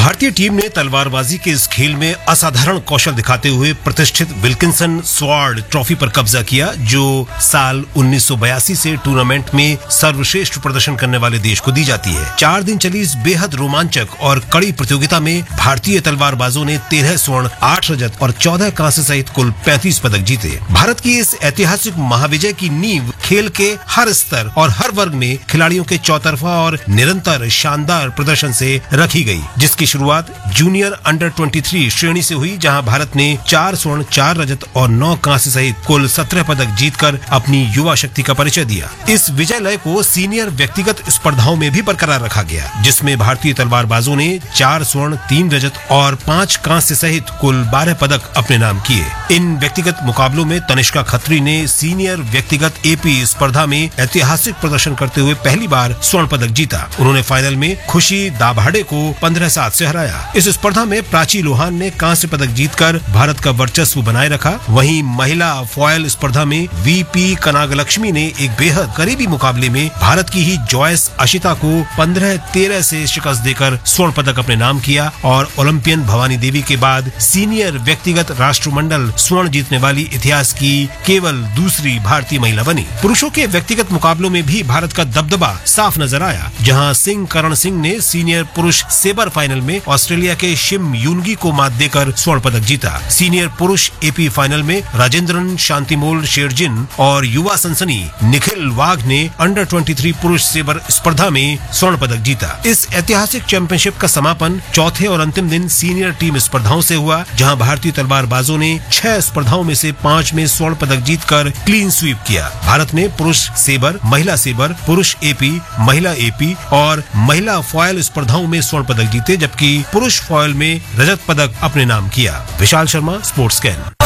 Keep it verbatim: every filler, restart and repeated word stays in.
भारतीय टीम ने तलवारबाजी के इस खेल में असाधारण कौशल दिखाते हुए प्रतिष्ठित विल्किंसन स्वॉर्ड ट्रॉफी पर कब्जा किया, जो साल उन्नीस सौ बयासी से टूर्नामेंट में सर्वश्रेष्ठ प्रदर्शन करने वाले देश को दी जाती है। चार दिन चली इस बेहद रोमांचक और कड़ी प्रतियोगिता में भारतीय तलवारबाजों ने तेरह स्वर्ण, आठ रजत और चौदह कांस्य सहित कुल पैंतीस पदक जीते। भारत की इस ऐतिहासिक महाविजय की नींव खेल के हर स्तर और हर वर्ग में खिलाड़ियों के चौतरफा और निरंतर शानदार प्रदर्शन से रखी गई, जिसकी शुरुआत जूनियर अंडर तेईस श्रेणी से हुई, जहां भारत ने चार स्वर्ण, चार रजत और नौ कांस्य सहित कुल सत्रह पदक जीतकर अपनी युवा शक्ति का परिचय दिया। इस विजय लय को सीनियर व्यक्तिगत स्पर्धाओं में भी बरकरार रखा गया, जिसमें भारतीय तलवारबाजों ने चार स्वर्ण, तीन रजत और पांच कांस्य सहित कुल बारह पदक अपने नाम किए। इन व्यक्तिगत मुकाबलों में तनिष्का खत्री ने सीनियर व्यक्तिगत एपी स्पर्धा में ऐतिहासिक प्रदर्शन करते हुए पहली बार स्वर्ण पदक जीता। उन्होंने फाइनल में खुशी दाभाडे को पंद्रह सात से हराया। इस स्पर्धा में प्राची लोहान ने कांस्य पदक जीतकर भारत का वर्चस्व बनाए रखा। वहीं महिला फॉयल स्पर्धा में वीपी कनागलक्ष्मी ने एक बेहद करीबी मुकाबले में भारत की ही जॉयस अशिता को पंद्रह तेरह से शिकस्त देकर स्वर्ण पदक अपने नाम किया और ओलंपियन भवानी देवी के बाद सीनियर व्यक्तिगत राष्ट्रमंडल स्वर्ण जीतने वाली इतिहास की केवल दूसरी भारतीय महिला बनी। पुरुषों के व्यक्तिगत मुकाबलों में भी भारत का दबदबा साफ नजर आया, जहां सिंह करण सिंह ने सीनियर पुरुष सेबर फाइनल में ऑस्ट्रेलिया के शिम यूनगी को मात देकर स्वर्ण पदक जीता। सीनियर पुरुष एपी फाइनल में राजेंद्रन शांतिमोल शेरजिन और युवा सनसनी निखिल वाघ ने अंडर तेईस पुरुष सेबर स्पर्धा में स्वर्ण पदक जीता। इस ऐतिहासिक चैंपियनशिप का समापन चौथे और अंतिम दिन सीनियर टीम स्पर्धाओं से हुआ, जहां भारतीय तलवारबाजों ने छह स्पर्धाओं में से पांच में स्वर्ण पदक जीतकर क्लीन स्वीप किया। भारत ने पुरुष सेबर, महिला सेबर, पुरुष एपी, महिला एपी और महिला फॉयल स्पर्धाओं में स्वर्ण पदक जीते, जबकि पुरुष फॉयल में रजत पदक अपने नाम किया। Vishal Sharma, sports scan.